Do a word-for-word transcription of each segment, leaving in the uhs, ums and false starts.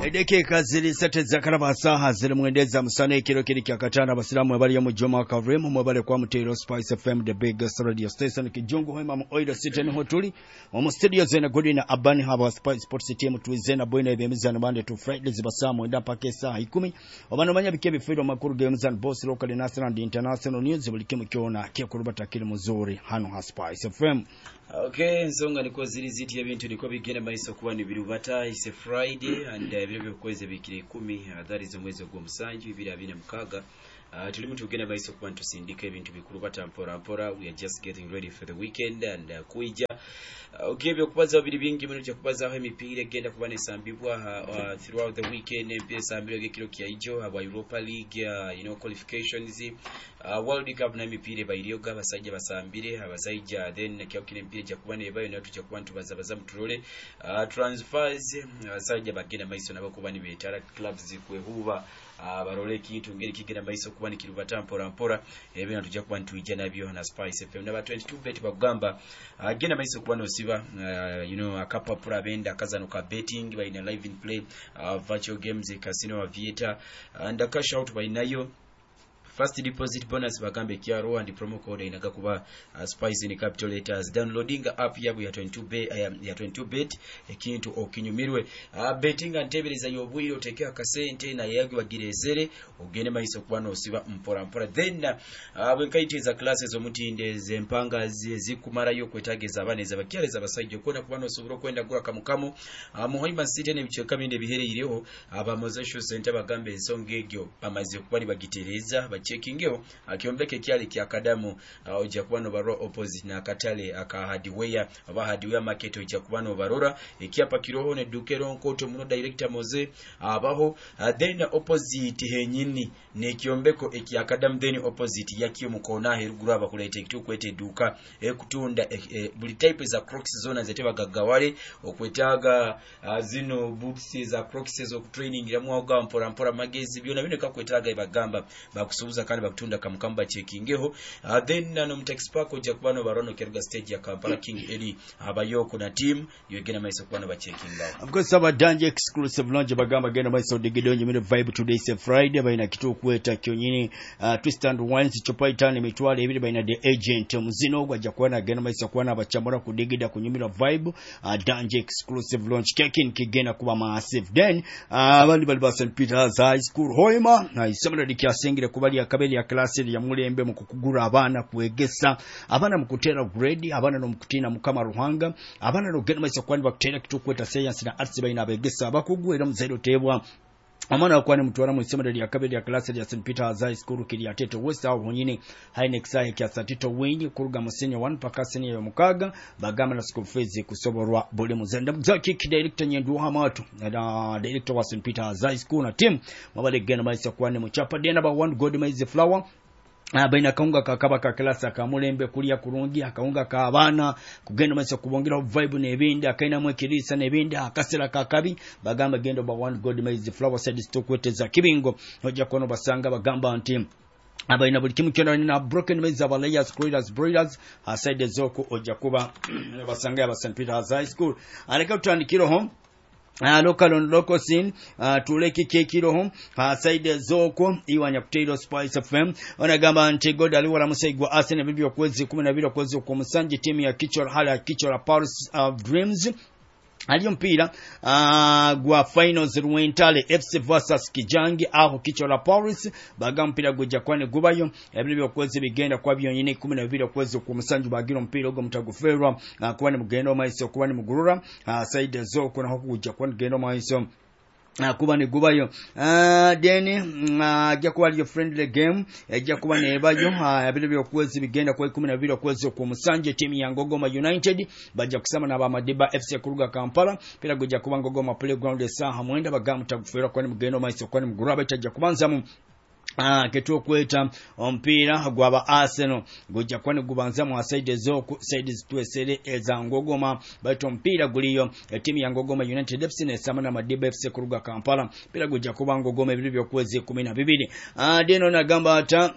Edekeka ziri sate zakaraba saha ziri mwendeza musana ekiro kiri kya katana abasiramu abali mu Joma Kavrimu mwebale kwa Mutero Spice F M the biggest radio station kijungu hema mu oida siteni hotuli mu studio zena Godina Abani haba Spice Sports team tuizena boina ebemizana bande to Friday zibasamu enda pakesa ikumi obano manya bike bifido makuru games and boss local national and international news bulikimu kyona kye kurubata kiri muzuri hano ha Spice F M. Okay, nsonga niko ziri ziti ebintu niko bigenda maiso kuba ni birubata is a Friday and uh, bibyo kweze bikire kumi uh, that is omwezi ogw'omusanju bibiri abiri mukaga. Uh, tulimu tugenda maiso kuba ntusindika ebintu bikuru batampora mpora. We are just getting ready for the weekend and uh, kuija uh, okay byo kubaza bibiri bingi muno kya kubaza aho emipira egenda kuba nesambibwa uh, uh, throughout the weekend mpira sambiro gekiro kya ijo aba Europa League uh, you know qualifications uh, World Cup na emipira bayiryoga abasajja basambire abazayija then kyakine empira kya kuba nebayo natu kya kuba ntubaza baza mutulole uh, transfers abasajja bagenda maiso nabo kuba ni betara clubs zikwehuba abarole kintu ngeri kigenda maiso kuba ni kirubata mpora mpora ebyo natujja kuba ntuija nabyo na Spice F M naba twenty-two bet bagamba agenda maiso kuba no siba uh, you know akapa pura benda kazano ka betting by in live in play uh, virtual games casino aviator and uh, cash out by nayo first deposit bonus bagambe kiaro and promo code inaga kuba uh, Spice in capital letters downloading app yabu ya twenty-two bet uh, ya twenty-two bet ekintu okinyumirwe uh, betting antebeleza yobwiro tekea kasente na yagi bagirezere ogene maiso kwano osiba mpora mpora then uh, bwenkaiteza classes omutinde zempanga zikumara yo kwetageza abaneza bakyaleza basajjo kona kubano soburo kwenda gura kamukamu uh, muhoima city ne bicheka binde bihereyireho abamozesho center bagambe ensongegyo bamaze kubali bagitereza chekingeo akiombeke kyali kya kadamu oja uh, kubano baro opposite na katale aka hardware aba hardware market oja kubano barora ekyapa kiroho ne dukero nkoto muno director moze abaho uh, then opposite henyini ne kiombeko ekya kadamu then opposite yakyo mukona heruguru abakulete kitu kwete duka ekutunda e, e, buli type za Crocs zona zeteba gagawale okwetaga uh, zino boots za Crocs zo training ya mwaga mpora mpora magezi byona bine kakwetaga ibagamba bakusubu kandi bakutunda kamukamba chekingeho uh, then nano mtexpack oja kubano barono keruga stage ya Kampala King Eli abayoko na team yogena maiso kubano ba checkinga of course aba danje exclusive launch bagamba gena maiso digidonye mine vibe today is Friday baina kitu kweta kyonyini uh, twist and wines chopaitani mitwale ebiri baina the agent muzino gwaja kuana gena maiso kuana abachambura kudigida kunyumira vibe uh, danje exclusive launch kekin kigena kuba massive then uh, abandi bali ba Saint Peter's High School hoima na isemera dikyasengire kubali akabeli ya klasi ya mulembe mu kukugura abana kuegesa abana mu kutera grade abana no mukutina mukama ruhanga abana no gena maiso kwani bakutera kitu kweta science na arts baina abegesa bakugwera muzairo tebwa amana kwani mutwara mu semedali ya kabeli ya klasi ya Saint Peter's High School kiri ya Teto West au honyine Hainexa kya Satito Wingi kuruga musenya one paka senior ya mukaga bagama na school fees kusoborwa bole muzenda mzaki ki director nyendu hamatu na director wa Saint Peter's High School na team mabale gena maisa kwani muchapa dena ba one god maize flower abaina kaunga kakaba ka klasa kamulembe kulia kurungi akaunga ka abana kugenda maiso kubongira vibe nebindi akaina mwekirisa nebindi akasera kakabi bagamba gendo ba one god maize flower side stokweteza kibingo hoja kono basanga bagamba team abaina buli kimu kyona na broken maize aba layers creators breeders aside zoko hoja kuba basanga aba Saint Peter's High School aleka utandikiro home Uh, local on local scene uh, tuleki kekiro home uh, side zoko iwanya potato Spice F M onagamba anti god aliwala musaigwa Arsenal bibyo kwezi kumi na mbili kwezi kwa musanje timu ya Kichora hala ya Kichora Paris of Dreams aliyo mpira uh, gwa finals Rwentale F C versus Kijangi aho Kichora Paris baga mpira goja kwane gubayo ebyo kwezi bigenda kwa byonyine kumi na mbili kwezi kwa musanju bagiro mpira ogo mutaguferwa uh, kwane mugendo maiso kwane mugurura uh, side zoko na hokuja kwane gendo maiso Uh, kuba ni gubayo uh, deni uh, jakuwa liyo friendly game uh, jakuwa ni ebayo uh, vile vile kwezi bigenda kwa kumi na mbili kwezi kwa musanje timu ya Ngogoma United baja kusema na Bamadiba F C kuruga Kampala pila goja kuba Ngogoma playground ya saha mwenda bagamu tagufera kwa ni mugendo maiso kwa ni muguraba chaja kubanza mu Ah ketu kweta ompira gwaba Arsenal goja kwani gubanza mu side zoko side twesere eza Ngogoma baito mpira guliyo timu ya Ngogoma United F C ne samana Madiba F C kuruga Kampala pila goja kuba Ngogoma ebibyo kwezi kumi na mbili ah deno na gamba ata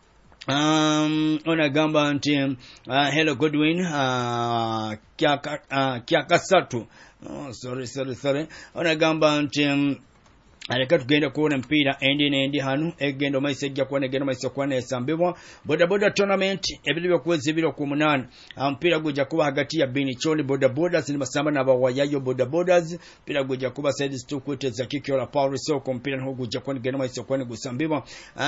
Um, onagamba nti uh, Hello Godwin uh, kia, uh, kia kasatu oh sorry sorry sorry onagamba nti um, aleka tugenda kuona mpira endi nendi hanu egendo maiso ejja kuona egendo maiso kuona esambibwa boda boda tournament ebili byokwezi biro ku munana mpira gujja kuba hagati ya Bini Choli boda bodas ni masamba na bawayayo boda bodas mpira gujja kuba side stukwete za kikyola power so mpira no gujja kuona egendo maiso kuona gusambibwa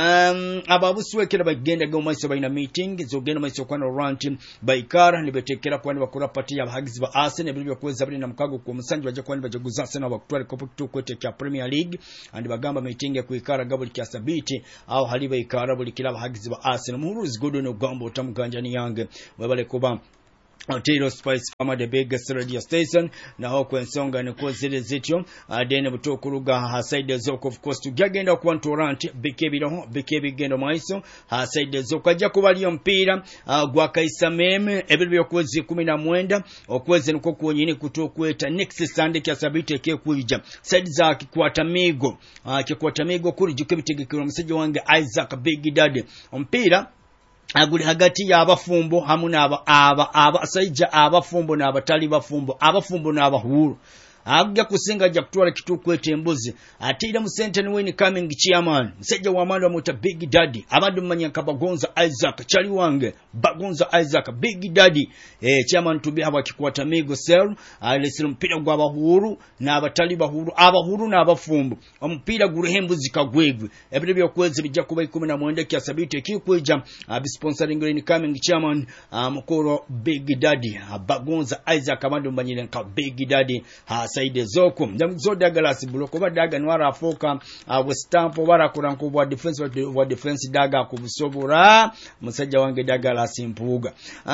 um ababuswe kira bagenda go maiso baina meeting zo gendo maiso kuona rant baikara nibetekera kuona bakura pati ya hagizi ba Arsenal ebili byokwezi biri na mukago ku musanji baje kuona bajaguza Arsenal bakutwale kopo tukwete kya Premier League andi bagamba meeting kuikara gabuli kya sabiti au haliba ikara buli kila bahagizi ba Arsenal muruzi godo no gambo otamuganja ni yange webale kuba Otero Spice Farmer the biggest radio station na hoko ensonga ne kozile zityo adene butokuruga ha side zoko of course tugagenda ku Antorant bikebiro bikebigendo maiso ha side zoko ajja kubaliyo mpira gwa kaisa meme ebili byokwezi kumi na mwenda okwezi niko kuonyini kutokweta next Sunday kya sabite ke kuija side za kikwata migo kikwata migo kuri jukebitegekero museje wange Isaac Big Daddy mpira aguli hagati ya abafumbo hamuna aba aba abasaija abafumbo na abatali bafumbo abafumbo na abahuru agya kusinga ajja kutwala kitukwete embuzi atira mu center ni win coming chairman mseja wa mando muta Big Daddy abadu mmanya kabagonza Isaac chali wange bagonza Isaac Big Daddy eh chairman tubi haba kikwata migo sel alisiru mpira gwa abahuru na abatali bahuru abahuru na abafumbo ompira guri hembuzi kagwegwe ebire byokwezi bijja kuba ikumi na mwenda kya sabite kikweja abi sponsoring win coming chairman mukoro Big Daddy bagonza Isaac abadu mmanya ka Big Daddy ha saide zoko ndamzo daga buloko badaga nwara afoka uh, stampo bara kuranko bwa defense wa defense daga kubusobora musajja wange daga la simpuga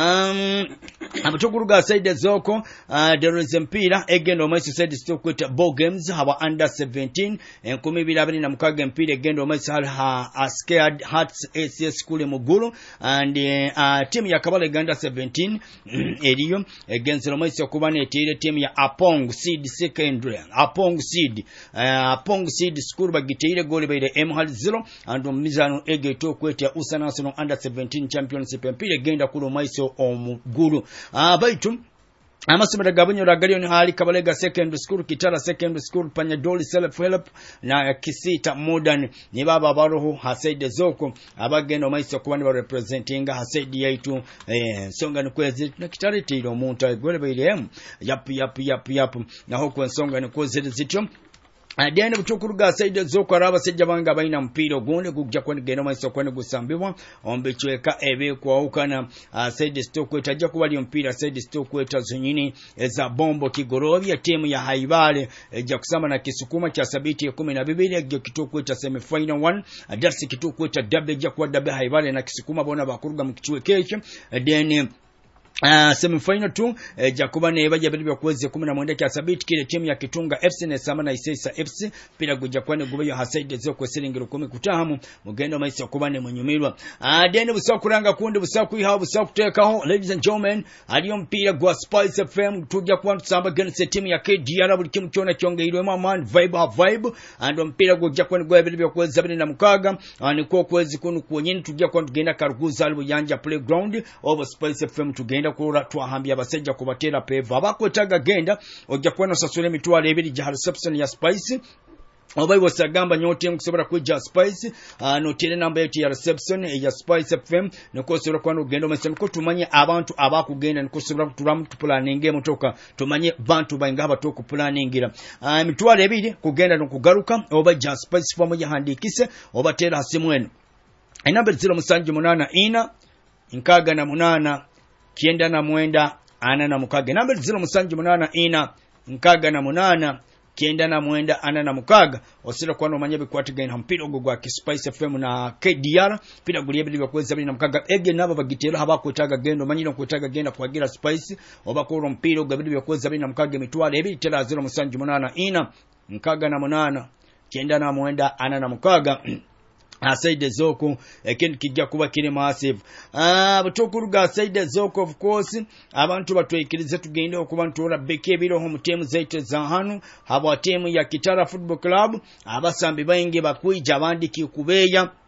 um abatukuruga saide zoko uh, there is mpira egendo maiso saide stokweta ball games haba under seventeen enkumi bilabini na mukaga mpira egendo maiso ha uh, scared hearts A C S kule muguru and uh, team ya kabale ganda seventeen eriyo against maiso kubane etire team ya Apong Seed secondary Apong Seed uh, Apong Seed school bagiteire gole bayire M zero and mizano egeto kwete Usana National under seventeen championship mpire genda kulo maiso omuguru ah baitu amasomero gabonyo ragalio ni hali kabalega secondary school Kitara secondary school Panyadoli self help na Kisita modern ni baba baroho hasaide zoko abagendo maiso kubani ba representing hasaide yaitu eh songa ni kwezi na Kitara tiro omuntu agole bayire yap yap yap yap na hoko ensonga ni kwezi zityo adene butukuruga saide zoko araba sejja banga baina mpiro gonde kujja kwani geno maiso kwani gusambibwa ombe chweka ebe kwa ukana uh, saide stoko etajja kubali mpira saide stoko etazonyini eza bombo Kigorovya timu ya Haibale ejja kusama na Kisukuma cha sabiti ya kumi na mbili ejja kitoko eta semi final one adasi kitoko eta dabe ejja kwa dabe Haibale na Kisukuma bona bakuruga mkichwekecho adene Uh, semi final two eh, Jakuba ne baje bili kwezi kumi na mwenda kya sabiti kile timu ya Kitunga F C ne sama na Isesa F C pila guja kwane gubayo hasaide zo kwa silingiro kumi kutahamu mugendo maisi kuba ne munyumirwa adene uh, busa kuranga kundi busa kuiha busa kutekaho ladies and gentlemen aliyo mpira gwa Spice F M tujja kwa tusamba against timu ya K D R buli kimu kyona kyongeirwe man vibe ha vibe ando mpira guja kwane gwa bili kwezi abiri na mukaga aniko kwezi kunu kuonyeni tujja kwa tugenda Karuguza alibu yanja playground over Spice F M tugenda kura twahambya abasajja kubatera peva bakwetaga genda ojja kuona sasule mitwale ebiri ja reception ya Spice obai wasagamba nyote mkusobora kuja Spice uh, notire namba yetu ya reception ya Spice F M niko sobora kwano gendo mesem ko tumanye abantu abakugenda niko sobora kutulamu planning motoka tumanye bantu bayingaba to kuplaningira uh, mitwale ebiri kugenda nokugaruka obai ja Spice F M ya handikise obatera hasimwenu inamba zero musanju munana ina inkaga na munana kienda na mwenda ana na mukaga namba zero musanju munana ina nkaga na munana kienda na mwenda ana na mukaga osira kwano manya bikwatiga mpiro gwo gwa Spice F M na K D R pira guliye bili bakweza bili na mukaga ege naba bagitero habakwetaga gendo manyino kwetaga genda kwagira Spice obakoro mpiro gwa bili bakweza bili na mukaga mitwale ebili tera zero musanju munana ina nkaga na munana kienda na mwenda ana na mukaga asaide zoko ekintu kijja kuba kiri massive ah butokuruga asaide zoko of course abantu batwekirize tugende okuba ntola beke biro ho mutemu zaite za hanu haba timu ya Kitara Football Club abasambi bainge bakwija abandiki kubeya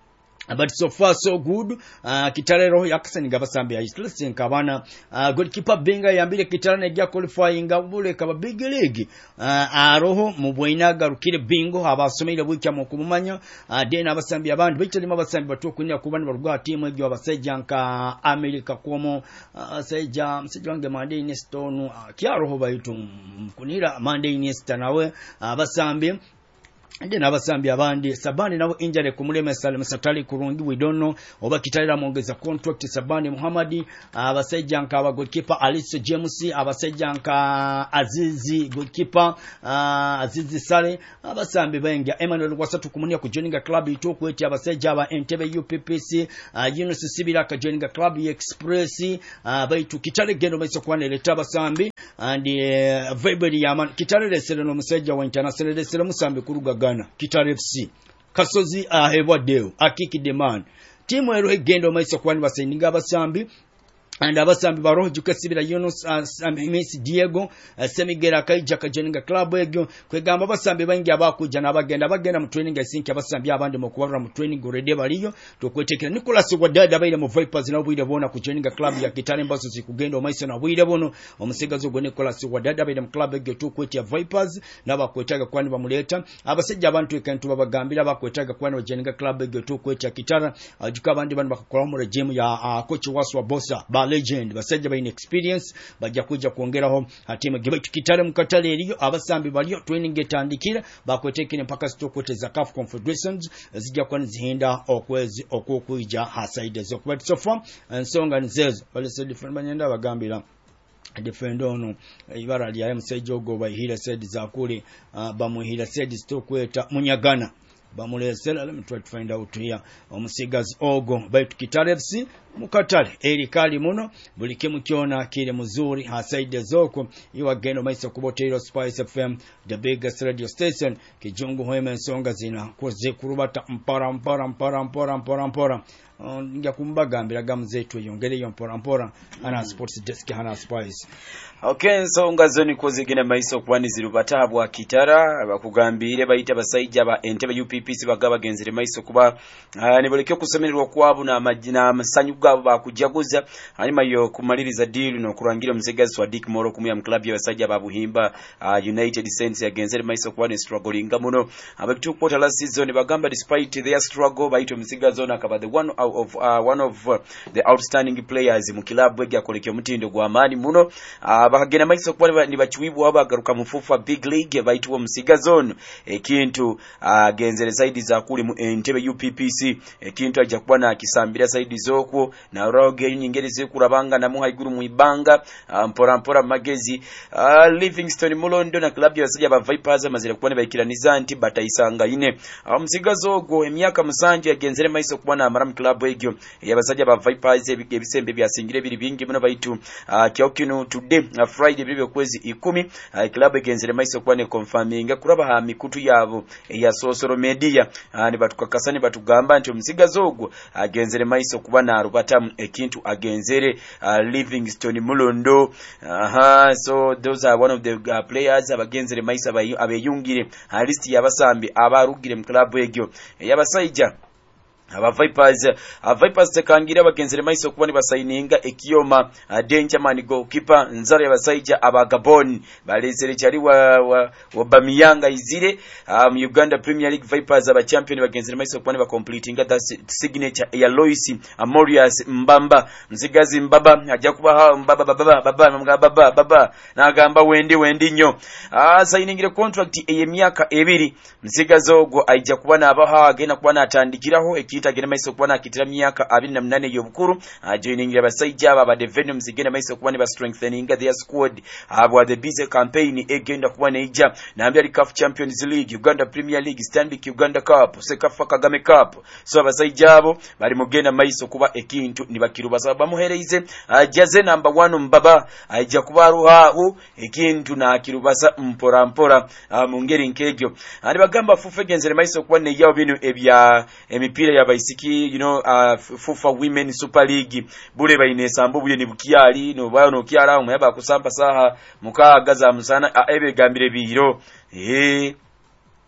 But so far so good. Uh, Kitale roho yakasani gabasambi ya istilisi nkabana uh, goalkeeper Benga yambile Kitale negya qualifying bule kaba big league uh, aroho mubwaina garukire bingo abasomera bwikya mu kumumanya uh, dena abasambi abandi bitali mabasambi batu kunya kubani barugwa timu egyo abasajja nka America komo uh, seja msajja wange Monday Nestonu uh, kyaroho bayitu kunira Monday Nesta nawe abasambi uh, Ndi nabasambi abandi Sabani nabo injare kumuleme Salim Satali kurungi we don't know oba Kitale mwongeza contract Sabani Muhammadi abasajja nka aba goalkeeper Alice James abasajja nka Azizi goalkeeper uh, Azizi Sale abasambi bengi Emmanuel wasatu kumunia kujoininga club ito kweti abasajja aba Entebbe U P P C uh, Yunus Sibira kajoininga club Express uh, baitu Kitale gendo maiso kwane leta abasambi and uh, Vibe yaman Kitale lesere no musajja wa international lesere musambi kuruga Ghana Kitale F C Kasozi ahebwa deo akiki demand timu ero egendo maiso kwani basaininga abasambi and abasambi baroho jukasibira Yunus uh, Miss Diego uh, Semigera kaija kajeninga club egyo kwegamba abasambi bangi abakuja nabagenda bagenda mu training asinki abasambi abandi mu kubarura mu training already baliyo tokwetekera Nicholas Wadada bayire mu Vipers na bwire bona kujeninga club ya Kitale mbaso sikugenda omaiso na bwire bono omusigazo go Nicholas Wadada bayire mu club egyo tokwetya Vipers nabakwetaga kwani bamuleta abasajja abantu ekantu babagambira bakwetaga kwani bajeninga club egyo tokwetya Kitara ajuka abandi bandi bakakola mu regime ya uh, coach Waswa Bossa ba legend basajja bayine experience bajja kuja kuongeraho hatimu gibetu Kitale mukatale eriyo abasambi baliyo training etandikira bakwetekene mpaka stokoteza C A F Confederations zijja kwani zihinda okwezi okukuija hasaide zo kubati sofa ensonga nzezo balese different banyenda bagambira defend ono ibara lya M C Jogo bayihira said za kule uh, bamuhira said stokweta munyagana bamulesela let me try to find out here omusigazi ogo baitu Kitale F C mukatale eri kali muno bulike mukiona kile muzuri hasaide zoko iwa geno maiso kubotero Spice F M the biggest radio station kijungu hoema ensonga zina koze kurubata mpara mpara mpara mpara mpara mpara nja kumbagambira gamuzetu yongere yo mpora mpora ana sports desk hana Spice. Okay, ensonga zoni kozigena maiso kwani zirubatabwa Kitara bakugambire bayita basajja ba Entebbe U P P C bagaba genzire maiso kuba uh, niboleke kusemererwa kwabo na amajina amasanyu gabo bakujaguza hanyuma yo kumaliriza deal no kurangira musegazi wa Dick Moro kumya mu club y'abasajja babuhimba uh, United Saints ya genzire maiso kwani struggling muno abakitu quarter last season bagamba despite their struggle bayito musegazi ona kaba the one of uh, one of uh, the outstanding players mu club bwe yakolekyo mutindo gwa amani muno uh, bakagena maiso kwa ni bachiwibu abagaruka mufufa big league baituwa Musigazone ekintu agenzere side za kuli mu Entebbe U P P C ekintu ajja kuba na kisambira side zoko na roge nyingere zikurabanga na muhaiguru muibanga mpora mpora magezi uh, Livingstone Mulondo na club y'abasajja ba Vipers amazira kuba ne bayikiraniza nti batayisanga ine uh, Musigazogo emyaka musanje agenzere maiso kuba na Amaram club egyo y'abasajja ba Vipers ebisembe byasingire biri bingi muno baitu uh, kyokino today uh, Friday bibe kwezi ikumi uh, club egenzere maiso kwa ne confirming kuraba ha mikutu yabo ya social media uh, ni batukakasani batugamba nti Musigazogo agenzere uh, maiso kuba na rubatamu ekintu agenzere uh, Livingstone Mulondo aha uh, so those are one of the uh, players abagenzere maiso abeyungire uh, list yabasambi abarugire mu club egyo yabasajja aba Vipers uh, Vipers tekangira bagenzere maiso kubani basaininga ekiyoma uh, Dangerman goalkeeper nzaro y'abasajja aba Gabon balezere cyari wa, wa, wa Bamiyanga izire um, Uganda Premier League Vipers aba champion bagenzere maiso kubani ba completing that signature ya Lois Amorius Mbamba Mzigazi Mbaba ajja kuba ha Mbaba baba baba baba baba nagamba wendi wendi nyo ah uh, sainingire contract eyemyaka ebiri Mzigazogo ajja kuba na abaha agena kuba natandikiraho kita gena maiso kuba nakitira myaka abiri na munane y'obukuru joining abasajja aba de Venom zigena maiso kuba ne ba strengthening their squad abo the busy campaign egenda kuba neija nambya li C A F Champions League Uganda Premier League Stanbic Uganda Cup Sekafa Kagame Cup so abasajja abo bali mugenda maiso kuba ekintu nibakiru basaba muhereize jaze number one Mbaba aija kuba ruhaho ekintu na kirubasa mpora mpora mu ngeri nkegyo ali bagamba fufe genzere maiso kuba ne yawo binu ebya emipira ya baisiki you know uh, FUFA Women Super League bule bayine sambo bule ni bukiyali no bayo no kiyala mu yaba kusamba saha mukaga za musana ebe gambire biro eh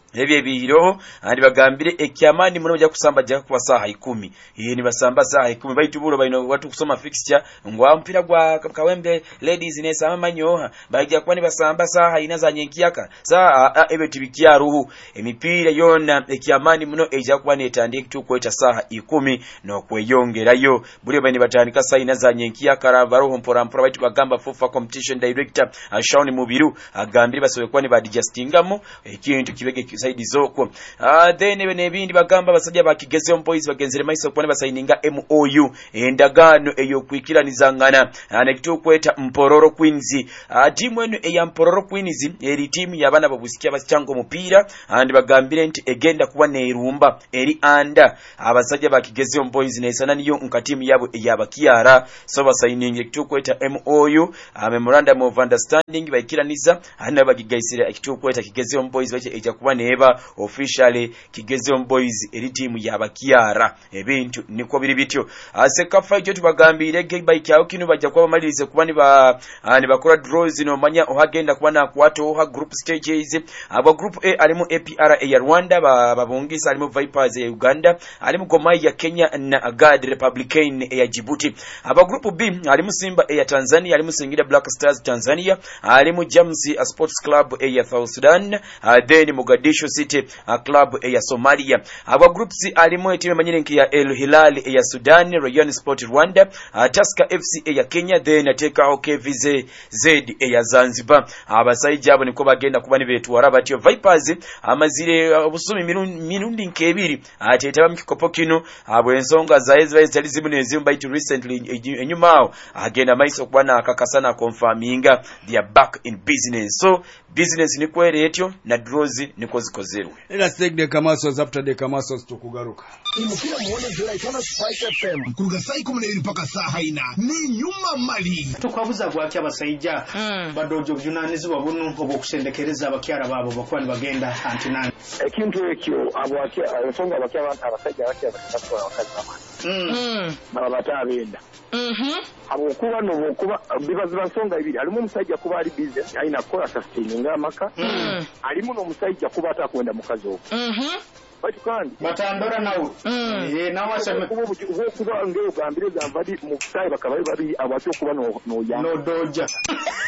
ebye biro andi bagambire ekyamani muno bajja kusamba jja kuba saha ikumi ye ni basamba saha ikumi baitubulo baino watu kusoma fixture ngwa mpira gwa Kawembe ladies ne sama manyoha bajja kuba ni basamba saha inaza nyenkiyaka saa ebe tibikya ruhu emipira yona ekyamani muno ejja kuba netandika tukweta saha ikumi no kweyongerayo buli bani batandika saa inaza nyenkiyaka baruhu mpora mpora baitu bagamba FUFA competition director Shaun Mubiru agambire basobe kuba ni badijustingamo ekintu kibege saidi zoko ah then ebe nebindi bagamba basajja bakigeze boys bagenzere maiso kubone basaininga M O U endagano eyo kwikiraniza anekitu kweta Mpororo Queens ah timu eno eya Mpororo Queens eri timu yabana babusikia basichango mupira andi bagambire nti egenda kuba nerumba eri anda abasajja bakigeze boys nesana niyo nkatimu yabo eyabakiara so basaininga ekitu kweta M O U a memorandum of understanding bakiraniza andi bagigaisira ekitu kweta kigeze boys bache eja kuba neba officially kigeze boys eri timu yabakiara ebintu niko biri bityo asekafa icyo tubagambire gebe kyawo kinu bajja kuba malirize kuba ni ba ni bakora draws no manya ohagenda kuba na kwato oha group stages aba group A alimu A P R A ya Rwanda babongisa alimu Vipers ya Uganda alimu Gomai ya Kenya na Agad Republican ya Djibouti aba group B alimu Simba ya Tanzania alimu Singida Black Stars Tanzania alimu James Sports Club ya South Sudan then Mogadishu City Club ya Somalia aba group C alimu timu manyinki ya El Hilal ya Sudan Rayon Sport Rwanda Tusker F C ya Kenya then Teka O K V Z ya Zanzibar abasaija abo niko bagenda kuba ni betu warabati Vipers amazire obusumi minundi nkebiri ateta bamkikopo kino abo ensonga za Israel zali zimunezi mbaitu recently enyumao agenda maiso kuba na akakasana confirminga they are back in business so business ni kwere etyo na draws niko zikozerwe let's take the Kamasos after the Kamasos tukugaruka imukira muone zira ikona Spike F M kuruga sai kumuneri mpaka saa haina ni nyuma mali tukwabuza gwaki abasaija mm. badojo byunanizi babunu obokusendekereza abakyara babo bakwani bagenda antinani ekintu ekyo abwaki ensonga abakyara abantu abasaija abakyara bakatwa wakazi bamani mm baba batabenda mhm abo kuba no kuba bibaza bansonga ibiri alimu musajja kuba ali busy aina kola sustaining amaka mm alimu no musajja kuba atakwenda mukazi obo mhm bati kandi batandora nawo eh nawasema kuba kuba ngeo gambire za mvadi mukazi bakabaye babi abacyo kuba no no ya no doja